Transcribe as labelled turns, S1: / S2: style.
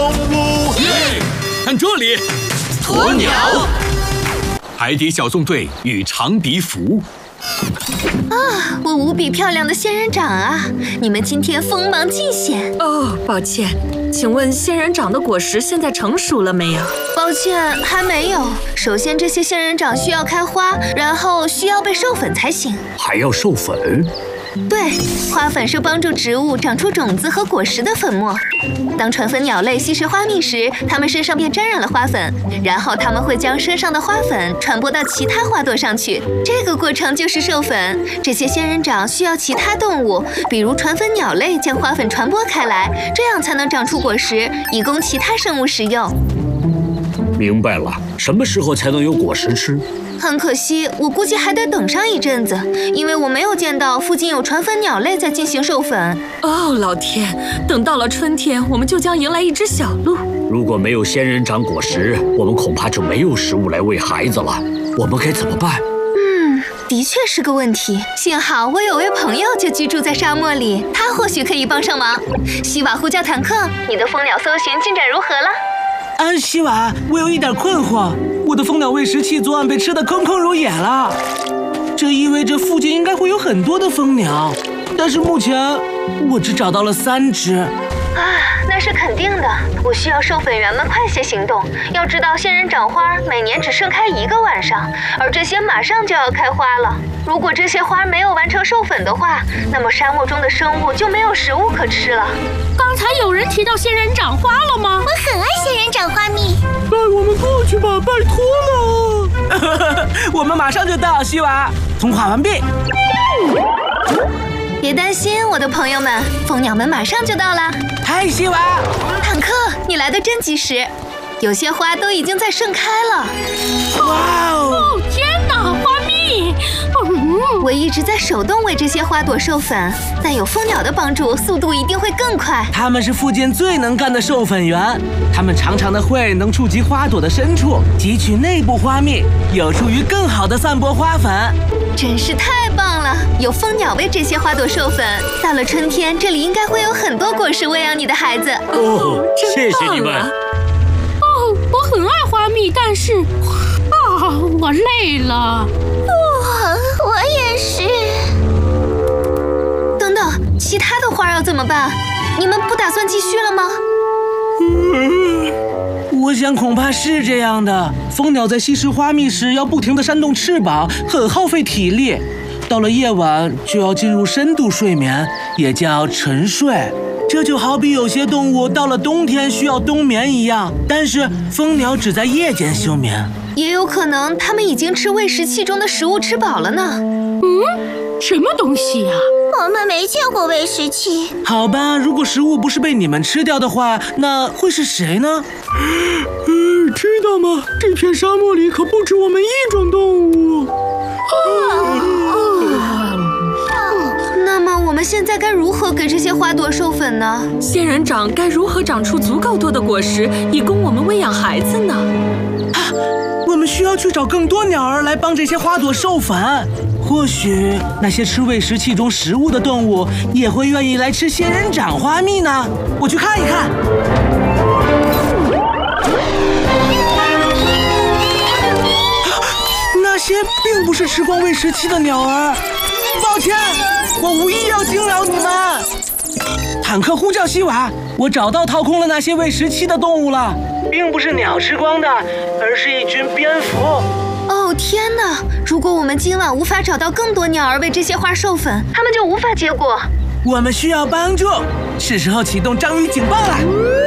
S1: 看这里，
S2: 鸵鸟。
S1: 海底小纵队与长鼻蝠。
S3: 我无比漂亮的仙人掌啊！你们今天锋芒尽显。
S4: 哦，抱歉，请问仙人掌的果实现在成熟了没有？
S3: 抱歉，还没有。首先，这些仙人掌需要开花，然后需要被授粉才行。
S2: 还要授粉？
S3: 对，花粉是帮助植物长出种子和果实的粉末。当传粉鸟类吸食花蜜时，它们身上便沾染了花粉，然后它们会将身上的花粉传播到其他花朵上去。这个过程就是授粉。这些仙人掌需要其他动物，比如传粉鸟类将花粉传播开来，这样才能长出果实，以供其他生物食用。
S2: 明白了，什么时候才能有果实吃？
S3: 很可惜，我估计还得等上一阵子，因为我没有见到附近有传粉鸟类在进行授粉。
S4: 哦，老天！等到了春天，我们就将迎来一只小鹿。
S2: 如果没有仙人掌果实，我们恐怕就没有食物来喂孩子了。我们该怎么办？
S3: 的确是个问题。幸好我有位朋友就居住在沙漠里，他或许可以帮上忙。希瓦呼叫坦克，你的蜂鸟搜寻进展如何了？
S5: 希瓦，我有一点困惑。我的蜂鸟喂食器昨晚被吃得空空如也了，这意味着附近应该会有很多的蜂鸟，但是目前我只找到了3只。
S3: 那是肯定的。我需要授粉员们快些行动。要知道，仙人掌花每年只盛开1个晚上，而这些马上就要开花了。如果这些花没有完成授粉的话，那么沙漠中的生物就没有食物可吃了。
S6: 刚才有人提到仙人掌花了吗？
S7: 我很爱仙人掌花蜜。
S5: 带我们过去吧，拜托了。我们马上就到，希瓦。通话完毕。
S3: 别担心，我的朋友们，蜂鸟们马上就到了。
S5: 嗨，希瓦。
S3: 坦克，你来得真及时，有些花都已经在盛开了。
S5: 哇哦！
S6: 天哪，花蜜！
S3: 我一直在手动为这些花朵授粉，但有蜂鸟的帮助，速度一定会更快。
S5: 他们是附近最能干的授粉员，他们长长的喙能触及花朵的深处，汲取内部花蜜，有助于更好的散播花粉。
S3: 真是太棒了！有蜂鸟为这些花朵授粉，到了春天，这里应该会有很多果实喂养你的孩子。
S2: 谢谢你们。
S6: 我很爱花蜜，但是我累了。
S7: 我也是。
S3: 等等，其他的花要怎么办？你们不打算继续了吗？
S5: 我想恐怕是这样的。蜂鸟在吸食花蜜时要不停地扇动翅膀，很耗费体力。到了夜晚就要进入深度睡眠，也叫沉睡。这就好比有些动物到了冬天需要冬眠一样，但是蜂鸟只在夜间休眠。
S3: 也有可能它们已经吃喂食器中的食物吃饱了呢。
S6: 什么东西呀？
S7: 我们没见过喂食器。
S5: 好吧，如果食物不是被你们吃掉的话，那会是谁呢？知道吗？这片沙漠里可不止我们一种动物。
S3: 那么我们现在该如何给这些花朵授粉呢？
S4: 仙人掌该如何长出足够多的果实，以供我们喂养孩子呢？
S5: 我们需要去找更多鸟儿来帮这些花朵授粉。或许那些吃喂食器中食物的动物也会愿意来吃仙人掌花蜜呢。我去看一看。那些并不是吃光喂食器的鸟儿。抱歉，我无意要惊扰你们。坦克呼叫希瓦，我找到掏空了那些喂食器的动物了，并不是鸟吃光的，而是一群蝙蝠。
S3: 哦天哪！如果我们今晚无法找到更多鸟儿为这些花授粉，它们就无法结果。
S5: 我们需要帮助，是时候启动章鱼警报了。